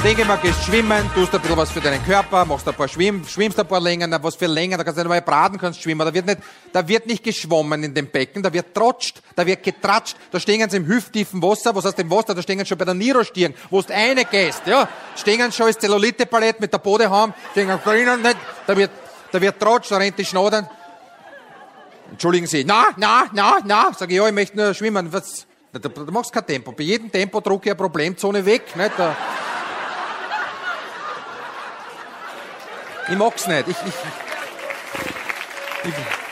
Denke mal, gehst schwimmen, tust ein bisschen was für deinen Körper, machst ein paar schwimmst ein paar länger, na, was für länger, da kannst du nicht mal braten, kannst schwimmen. Da wird nicht geschwommen in dem Becken, da wird trotscht, da wird getratscht, da stehen sie im hüfttiefen Wasser, was heißt im Wasser, da stehen sie schon bei der Nierostirn, wo du eine gehst, ja, stehen schon als Zellulite-Palett mit der Bodehaum, stehen drinnen nicht, da wird trotscht, da rennt die Schnaudern. Entschuldigen Sie, na, sag ich, ja, ich möchte nur schwimmen, was, da machst du kein Tempo, bei jedem Tempo drucke ich eine Problemzone weg, nicht, ich mag's nicht. Ich